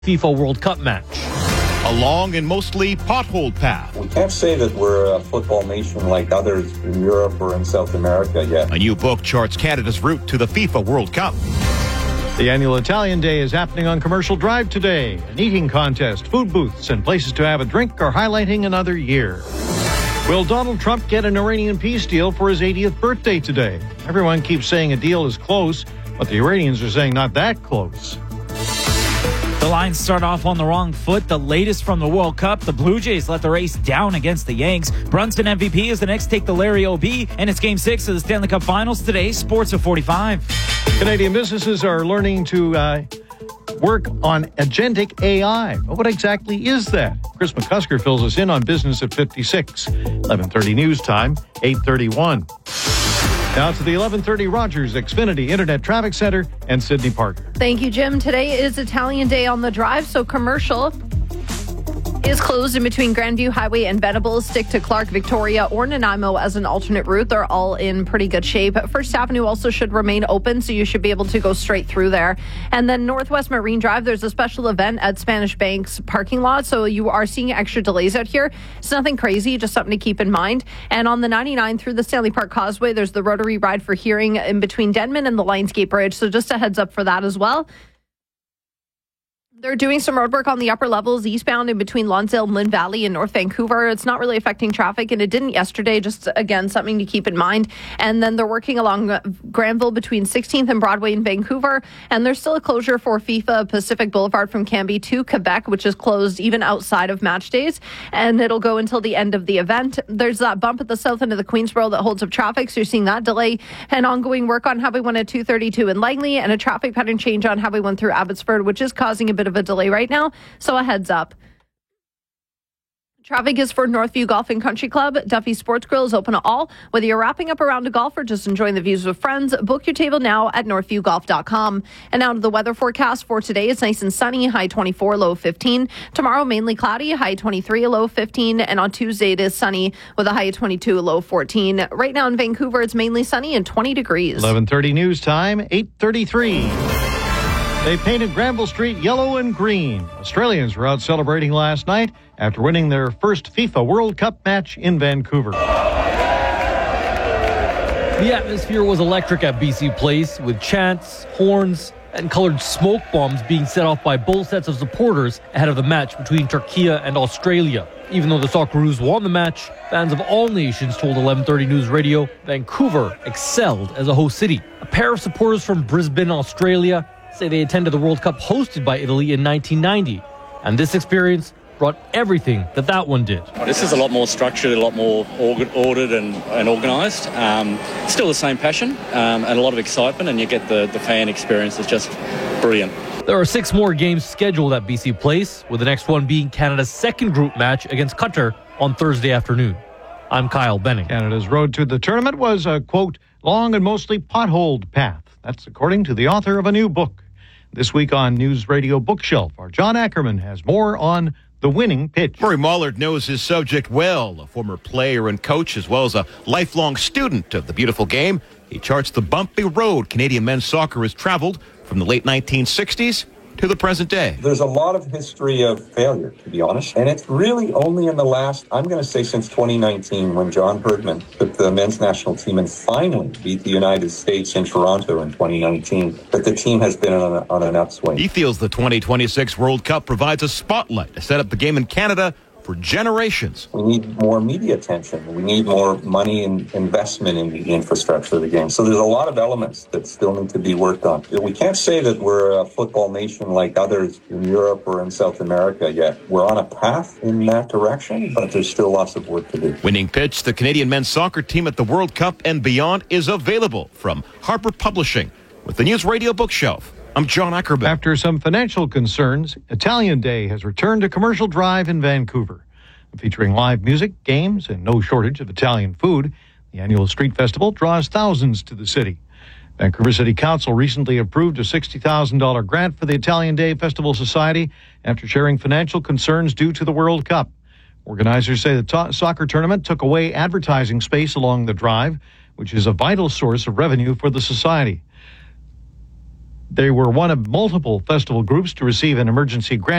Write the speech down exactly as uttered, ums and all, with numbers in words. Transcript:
FIFA World Cup match. A long and mostly potholed path. We can't say that we're a football nation like others in Europe or in South America yet. A new book charts Canada's route to the FIFA World Cup. The annual Italian Day is happening on Commercial Drive today. An eating contest, food booths, and places to have a drink are highlighting another year. Will Donald Trump get an Iranian peace deal for his eightieth birthday today? Everyone keeps saying a deal is close, but the Iranians are saying not that close. The Lions start off on the wrong foot. The latest from the World Cup, the Blue Jays let the race down against the Yanks. Brunson M V P is the next take the Larry O B, and it's Game six of the Stanley Cup Finals today. Sports at forty-five. Canadian businesses are learning to uh, work on agentic A I. But what exactly is that? Chris McCusker fills us in on business at fifty-six. eleven thirty news time, eight thirty-one. Now to the eleven thirty Rogers Xfinity Internet Traffic Center and Sydney Parker. Thank you, Jim. Today is Italian Day on the Drive, so commercial is closed in between Grandview Highway and Venables. Stick to Clark, Victoria, or Nanaimo as an alternate route. They're all in pretty good shape. First Avenue also should remain open, so you should be able to go straight through there. And then Northwest Marine Drive, there's a special event at Spanish Bank's parking lot, so you are seeing extra delays out here. It's nothing crazy, just something to keep in mind. And on the ninety-nine through the Stanley Park Causeway, there's the Rotary Ride for Hearing in between Denman and the Lionsgate Bridge, so just a heads up for that as well. They're doing some road work on the upper levels eastbound in between Lonsdale, Lynn Valley, and North Vancouver. It's not really affecting traffic, and it didn't yesterday. Just, again, something to keep in mind. And then they're working along Granville between sixteenth and Broadway in Vancouver. And there's still a closure for FIFA Pacific Boulevard from Cambie to Quebec, which is closed even outside of match days. And it'll go until the end of the event. There's that bump at the south end of the Queensboro that holds up traffic, so you're seeing that delay. And ongoing work on Highway one at two thirty-two in Langley, and a traffic pattern change on Highway one through Abbotsford, which is causing a bit of a delay right now, so a heads up. Traffic is for Northview Golf and Country Club. Duffy Sports Grill is open to all. Whether you're wrapping up around a golf or just enjoying the views with friends, book your table now at northview golf dot com. And now to the weather forecast for today. It's nice and sunny, high twenty-four, low fifteen. Tomorrow, mainly cloudy, high twenty-three, low fifteen. And on Tuesday, it is sunny with a high of twenty-two, low fourteen. Right now in Vancouver, it's mainly sunny and twenty degrees. eleven thirty news time, eight thirty-three. They painted Granville Street yellow and green. Australians were out celebrating last night after winning their first FIFA World Cup match in Vancouver. The atmosphere was electric at B C Place, with chants, horns, and colored smoke bombs being set off by both sets of supporters ahead of the match between Turkey and Australia. Even though the Socceroos won the match, fans of all nations told eleven thirty News Radio Vancouver excelled as a host city. A pair of supporters from Brisbane, Australia, say they attended the World Cup hosted by Italy in nineteen ninety, and this experience brought everything that that one did. This is a lot more structured, a lot more ordered and, and organised. Um, still the same passion um, and a lot of excitement, and you get the, the fan experience. It's just brilliant. There are six more games scheduled at B C Place, with the next one being Canada's second group match against Qatar on Thursday afternoon. I'm Kyle Benning. Canada's road to the tournament was a, quote, long and mostly potholed path. That's according to the author of a new book. This week on News Radio Bookshelf, our John Ackerman has more on the winning pitch. Murray Mollard knows his subject well, a former player and coach, as well as a lifelong student of the beautiful game. He charts the bumpy road Canadian men's soccer has traveled from the late nineteen sixties to the present day. There's a lot of history of failure, to be honest. And it's really only in the last, I'm going to say since twenty nineteen, when John Herdman took the men's national team and finally beat the United States in Toronto in twenty nineteen, that the team has been on, a, on an upswing. He feels the twenty twenty-six World Cup provides a spotlight to set up the game in Canada for generations. We need more media attention. We need more money and investment in the infrastructure of the game. So there's a lot of elements that still need to be worked on. We can't say that we're a football nation like others in Europe or in South America yet. We're on a path in that direction, but there's still lots of work to do. Winning Pitch, the Canadian men's soccer team at the World Cup and beyond, is available from Harper Publishing with the News Radio Bookshelf. I'm John Ackerman. After some financial concerns, Italian Day has returned to Commercial Drive in Vancouver. Featuring live music, games, and no shortage of Italian food, the annual street festival draws thousands to the city. Vancouver City Council recently approved a sixty thousand dollars grant for the Italian Day Festival Society after sharing financial concerns due to the World Cup. Organizers say the to- soccer tournament took away advertising space along the drive, which is a vital source of revenue for the society. They were one of multiple festival groups to receive an emergency grant